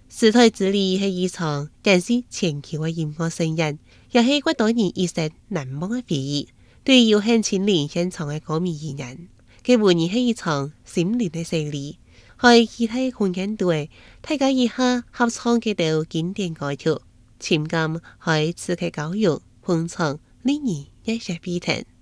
時代之旅係一場簡直全球嘅音樂盛宴，也係許多人一生難忘嘅回憶。對於有幸親臨現場嘅歌迷而言，佢無疑係一場心靈嘅洗禮。喺其他空間內，大家一下合唱幾首經典歌曲，情感喺此刻交融，碰撞，令人熱血沸騰。